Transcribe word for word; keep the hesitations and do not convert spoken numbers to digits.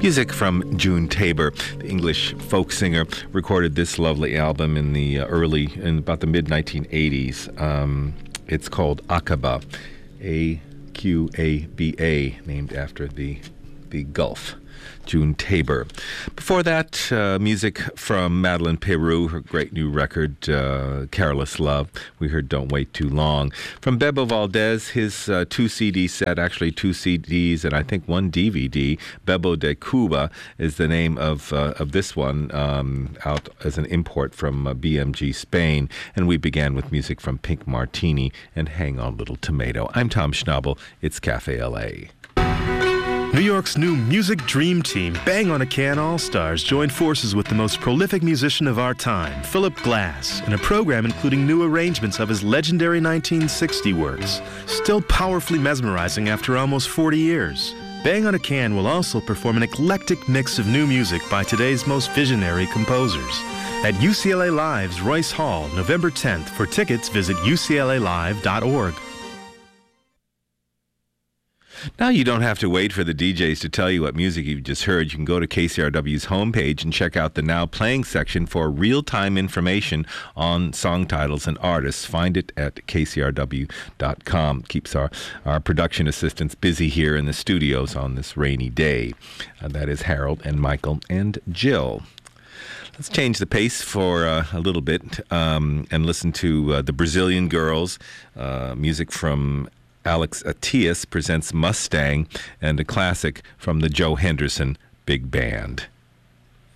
Music from June Tabor, the English folk singer, recorded this lovely album in the uh, early, in about the mid nineteen eighties. Um, it's called Aqaba, A Q A B A, named after the the Gulf. June Tabor. Before that, uh, music from Madeleine Peru, her great new record, uh, Careless Love. We heard Don't Wait Too Long. From Bebo Valdez, his uh, two C D set, actually two C Ds and I think one D V D, Bebo de Cuba is the name of uh, of this one, um, out as an import from uh, B M G Spain. And we began with music from Pink Martini and Hang On Little Tomato. I'm Tom Schnabel. It's Cafe L A. New York's new music dream team, Bang on a Can All-Stars, joined forces with the most prolific musician of our time, Philip Glass, in a program including new arrangements of his legendary nineteen sixty works, still powerfully mesmerizing after almost forty years. Bang on a Can will also perform an eclectic mix of new music by today's most visionary composers. At U C L A Live's Royce Hall, November tenth. For tickets, visit U C L A live dot org. Now you don't have to wait for the D Js to tell you what music you've just heard. You can go to K C R W's homepage and check out the Now Playing section for real-time information on song titles and artists. Find it at K C R W dot com. Keeps our, our production assistants busy here in the studios on this rainy day. Uh, that is Harold and Michael and Jill. Let's change the pace for uh, a little bit um, and listen to uh, the Brazilian Girls, uh, music from Alex Atias presents Mustang, and a classic from the Joe Henderson Big Band.